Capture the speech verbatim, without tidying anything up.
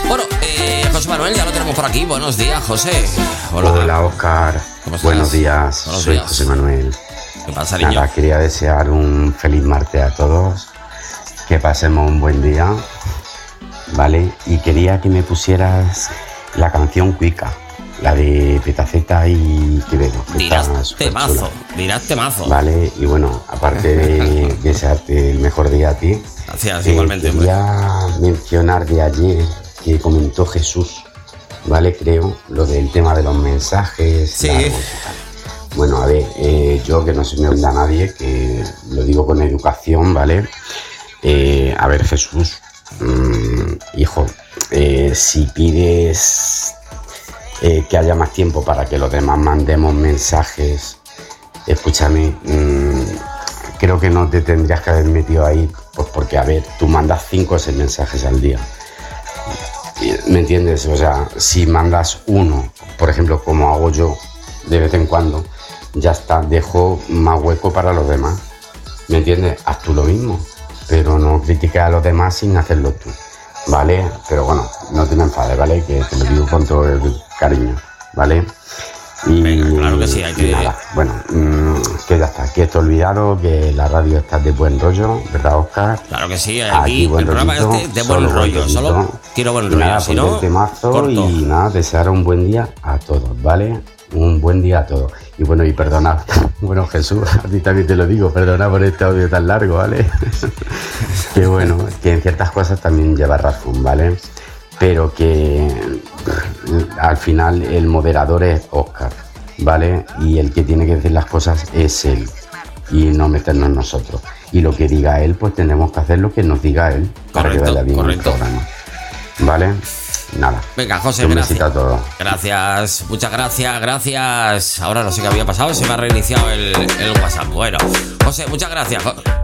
Bueno, eh, José Manuel, ya lo tenemos por aquí. Buenos días, José. Hola, Hola Óscar. ¿Cómo estás? Buenos días. Buenos Soy días. José Manuel. ¿Qué pasa, niño? Nada, quería desear un feliz martes a todos. Que pasemos un buen día. ¿Vale? Y quería que me pusieras la canción Cuica. La de Petaceta y Quevedo. que Dirás está súper temazo, chula. dirás temazo. Vale, y bueno, aparte de desearte el mejor día a ti, Gracias, eh, igualmente, hombre. quería mencionar de ayer que comentó Jesús, ¿vale? Creo, lo del tema de los mensajes. Sí. largos y tal. Bueno, a ver, eh, yo que no se me olvida a nadie, que lo digo con educación, ¿vale? Eh, a ver, Jesús, mmm, hijo, eh, si pides eh, que haya más tiempo para que los demás mandemos mensajes, escúchame, mmm, creo que no te tendrías que haber metido ahí, pues porque, a ver, tú mandas cinco o seis mensajes al día. ¿Me entiendes? O sea, si mandas uno, por ejemplo, como hago yo de vez en cuando, ya está, dejo más hueco para los demás. ¿Me entiendes? Haz tú lo mismo, pero no critiques a los demás sin hacerlo tú, ¿vale? Pero bueno, no te me enfades, ¿vale? Que te lo digo con todo el cariño, ¿vale? Y, Venga, claro que sí, hay que- y nada, bueno, mmm, que ya está, que esto olvidado, que la radio está de buen rollo, ¿verdad, Óscar? Claro que sí, aquí, Aquí buen el programa rollito, este de buen solo buen rollo, rollito. solo quiero buen Y rollo, nada, si ponte no, el temazo corto. y nada, desear un buen día a todos, ¿vale? Un buen día a todos. Y bueno, y perdonad, bueno, Jesús, a ti también te lo digo, perdona por este audio tan largo, ¿vale? Que bueno, que en ciertas cosas también lleva razón, ¿vale? Pero que al final el moderador es Óscar, ¿vale? Y el que tiene que decir las cosas es él y no meternos nosotros. Y lo que diga él, pues tenemos que hacer lo que nos diga él para Correcto, que vaya bien correcto. el programa. ¿Vale? Nada. Venga, José, Un besito gracias. a todos. Gracias, muchas gracias, gracias. Ahora no sé qué había pasado, se me ha reiniciado el, el WhatsApp. Bueno, José, muchas gracias. Jo-